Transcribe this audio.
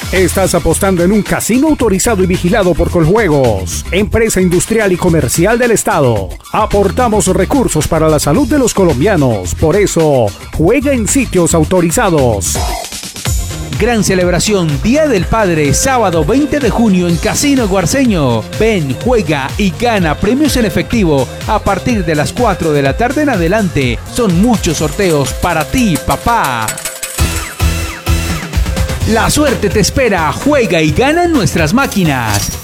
Estás apostando en un casino autorizado y vigilado por Coljuegos, empresa industrial y comercial del Estado. Aportamos recursos para la salud de los colombianos. Por eso, juega en sitios autorizados. Gran celebración Día del Padre, sábado 20 de junio en Casino Guarceño. Ven, juega y gana premios en efectivo a partir de las 4 de la tarde en adelante. Son muchos sorteos para ti, papá. La suerte te espera, juega y gana en nuestras máquinas.